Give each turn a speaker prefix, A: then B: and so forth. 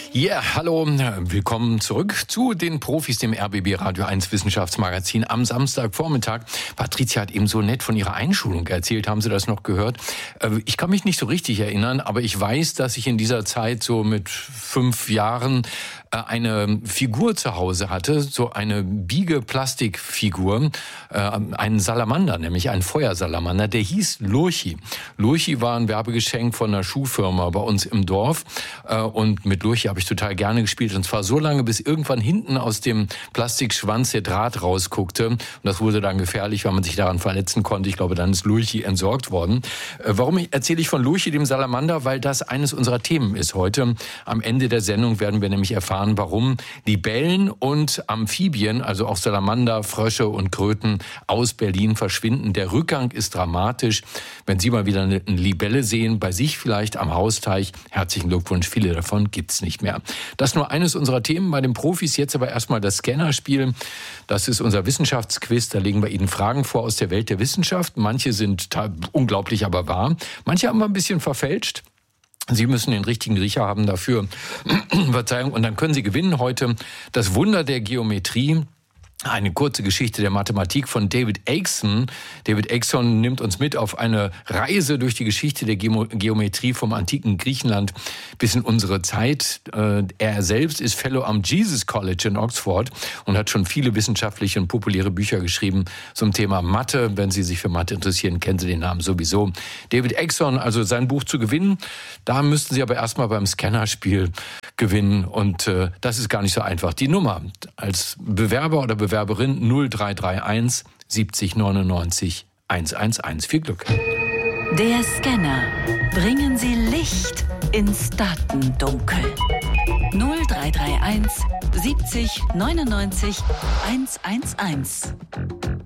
A: Ja, hallo, willkommen zurück zu den Profis, dem RBB Radio 1 Wissenschaftsmagazin am Samstagvormittag. Patricia hat eben so nett von ihrer Einschulung erzählt, haben Sie das noch gehört? Ich kann mich nicht so richtig erinnern, aber ich weiß, dass ich in dieser Zeit so mit 5 Jahren eine Figur zu Hause hatte, so eine Biege-Plastikfigur, einen Salamander, nämlich einen Feuersalamander, der hieß Lurchi. Lurchi war ein Werbegeschenk von einer Schuhfirma bei uns im Dorf und mit Lurchi habe ich total gerne gespielt und zwar so lange, bis irgendwann hinten aus dem Plastikschwanz der Draht rausguckte und das wurde dann gefährlich, weil man sich daran verletzen konnte. Ich glaube, dann ist Lurchi entsorgt worden. Warum erzähle ich von Lurchi, dem Salamander? Weil das eines unserer Themen ist heute. Am Ende der Sendung werden wir nämlich erfahren, warum Libellen und Amphibien, also auch Salamander, Frösche und Kröten aus Berlin verschwinden. Der Rückgang ist dramatisch. Wenn Sie mal wieder eine Libelle sehen, bei sich vielleicht am Hausteich, herzlichen Glückwunsch, viele davon gibt's nicht mehr. Das ist nur eines unserer Themen bei den Profis. Jetzt aber erstmal das Scannerspiel. Das ist unser Wissenschaftsquiz. Da legen wir Ihnen Fragen vor aus der Welt der Wissenschaft. Manche sind unglaublich, aber wahr. Manche haben wir ein bisschen verfälscht. Sie müssen den richtigen Riecher haben dafür. Verzeihung. Und dann können Sie gewinnen heute das Wunder der Geometrie. Eine kurze Geschichte der Mathematik von David Aikson. David Aikson nimmt uns mit auf eine Reise durch die Geschichte der Geometrie vom antiken Griechenland bis in unsere Zeit. Er selbst ist Fellow am Jesus College in Oxford und hat schon viele wissenschaftliche und populäre Bücher geschrieben zum Thema Mathe. Wenn Sie sich für Mathe interessieren, kennen Sie den Namen sowieso. David Aikson, also sein Buch zu gewinnen, da müssten Sie aber erstmal beim Scannerspiel gewinnen und das ist gar nicht so einfach. Die Nummer als Bewerber oder Bewerberin 0331 70 99 111. Viel Glück.
B: Der Scanner. Bringen Sie Licht ins Datendunkel. 0331 70 99 111.